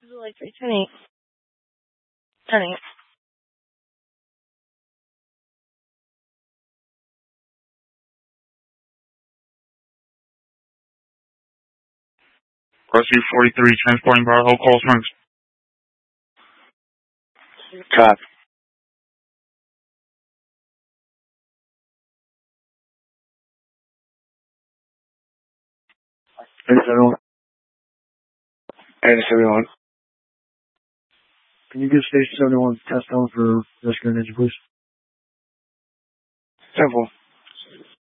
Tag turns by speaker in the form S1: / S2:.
S1: Like 310. Turning.
S2: Rescue 43, transporting by Oak Coal Springs.
S3: Cop. And 71.
S4: Can you give Station 71 test on for rescue and injury, please?
S3: Simple.